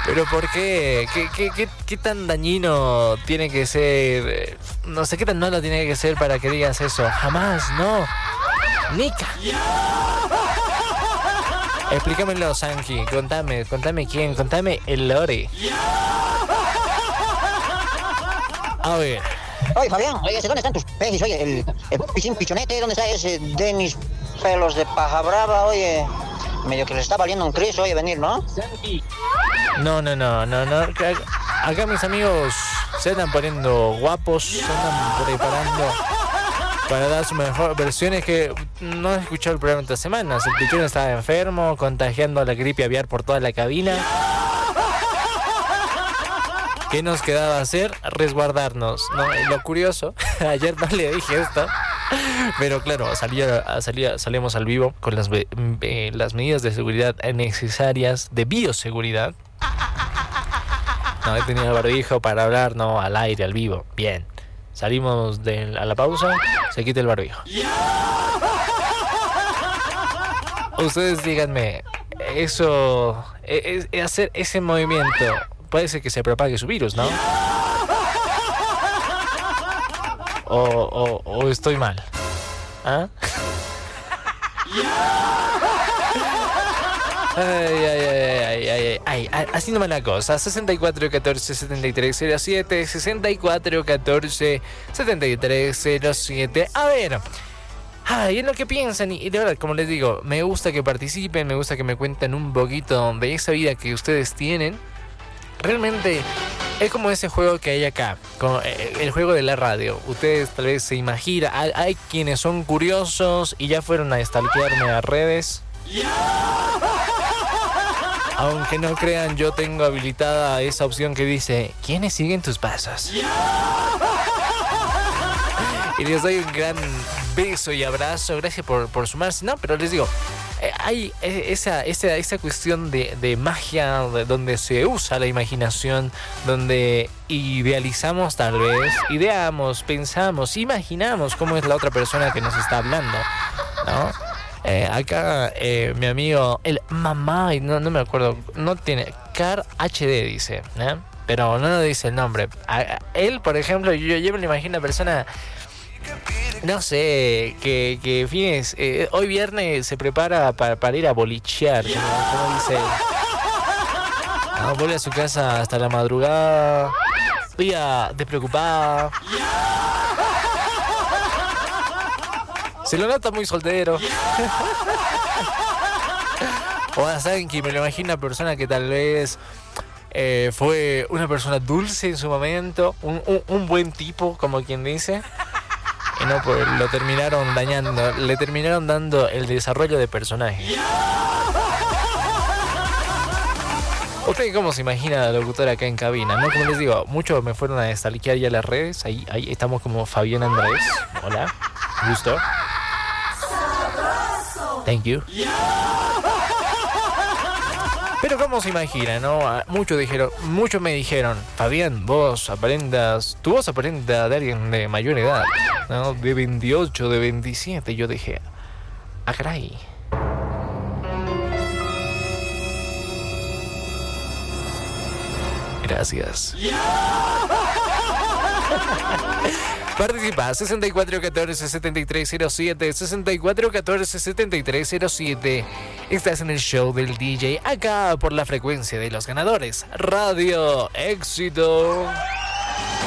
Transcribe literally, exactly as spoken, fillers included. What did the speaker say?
¿Pero por qué? ¿Qué, qué, qué, qué tan dañino tiene que ser? No sé qué tan malo tiene que ser para que digas eso. Jamás, no. Nica. Explícamelo, Sanji. Contame, contame quién. Contame el lore. A ver. Oye, Fabián, oye, ¿dónde están tus peces? Oye, el, el pichín pichonete, ¿dónde está ese Denis pelos de paja brava? Oye, medio que le está valiendo un Cris, oye, venir, ¿no? No, no, no, no, no. Acá mis amigos se están poniendo guapos, se están preparando para dar su mejor versión. Es que no he escuchado el programa esta semana. El pichón estaba enfermo, contagiando la gripe aviar por toda la cabina. ¿Qué nos quedaba hacer? Resguardarnos, ¿no? Y lo curioso, ayer no le dije esto, pero claro, salía, salía, salimos al vivo con las, eh, las medidas de seguridad necesarias, de bioseguridad. No, he tenido el barbijo para hablar, no, al aire, al vivo. Bien. Salimos de, a la pausa, se quita el barbijo. Ustedes díganme, eso, es, es hacer ese movimiento, puede ser que se propague su virus, ¿no? O, o, o estoy mal. ¿Ah? Ay, ay, ay, ay, ay, ay, ay, así no me la cosa. sesenta y cuatro catorce setenta y tres cero siete, sesenta y cuatro catorce setenta y tres cero siete. A ver, ay, es lo que piensan y, y de verdad, como les digo, me gusta que participen, me gusta que me cuenten un poquito de esa vida que ustedes tienen. Realmente es como ese juego que hay acá, como el juego de la radio. Ustedes tal vez se imaginan, hay, hay quienes son curiosos y ya fueron a stalkearme a redes. Aunque no crean, yo tengo habilitada esa opción que dice: ¿quiénes siguen tus pasos? Y les doy un gran beso y abrazo. Gracias por, por sumarse. No, pero les digo, eh, hay esa, esa, esa cuestión de, de magia de, donde se usa la imaginación, donde idealizamos tal vez, ideamos, pensamos, imaginamos cómo es la otra persona que nos está hablando, ¿no? Eh, acá eh, mi amigo, el mamá, no, no me acuerdo, no tiene, Car H D dice, ¿eh? Pero no nos dice el nombre. A, a, él, por ejemplo, yo, yo me lo imagino una persona, no sé, que, que fines, eh, hoy viernes se prepara para, para ir a bolichear, como, como dice él. No, vuelve a su casa hasta la madrugada, día despreocupada. Se lo nota muy soltero. O saben que me lo imagino una persona que tal vez eh, fue una persona dulce en su momento, un, un, un buen tipo, como quien dice, y no, pues lo terminaron dañando, le terminaron dando el desarrollo de personaje. ¿Usted cómo se imagina la locutora acá en cabina? No, como les digo, muchos me fueron a stalkear ya las redes. Ahí, ahí estamos como Fabián Andrés. Hola, gusto. Thank you. Pero cómo se imagina, ¿no? Muchos dijeron, muchos me dijeron: Fabián, vos aparentas, tu voz aparenta de alguien de mayor edad, ¿no? De veintiocho, de veintisiete. Yo dije, ah, caray. Gracias. Participa sesenta y cuatro catorce setenta y tres cero siete, sesenta y cuatro catorce setenta y tres cero siete. Estás en el show del D J, acá por la frecuencia de los ganadores. Radio Éxito.